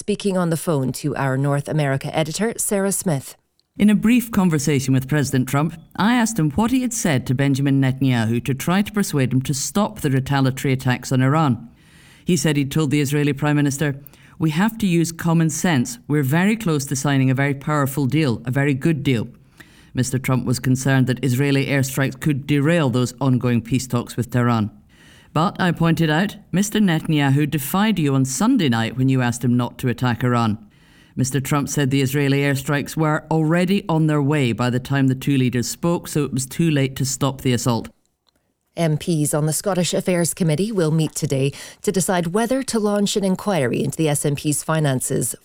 speaking on the phone to our North America editor, Sarah Smith. In a brief conversation with President Trump, I asked him what he had said to Benjamin Netanyahu to try to persuade him to stop the retaliatory attacks on Iran. He said he'd told the Israeli Prime Minister, "We have to use common sense. We're very close to signing a very powerful deal, a very good deal." Mr. Trump was concerned that Israeli airstrikes could derail those ongoing peace talks with Tehran. But, I pointed out, Mr. Netanyahu defied you on Sunday night when you asked him not to attack Iran. Mr. Trump said the Israeli airstrikes were already on their way by the time the two leaders spoke, so it was too late to stop the assault. MPs on the Scottish Affairs Committee will meet today to decide whether to launch an inquiry into the SNP's finances